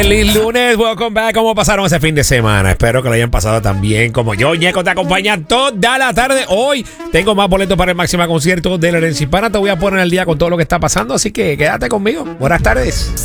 Feliz lunes, welcome back. ¿Cómo pasaron ese fin de semana? Espero que lo hayan pasado tan bien como yo. Ñeco te acompaña toda la tarde. Hoy tengo más boletos para el máximo concierto de la Herencia Hispana. Te voy a poner al día con todo lo que está pasando, así que quédate conmigo. Buenas tardes.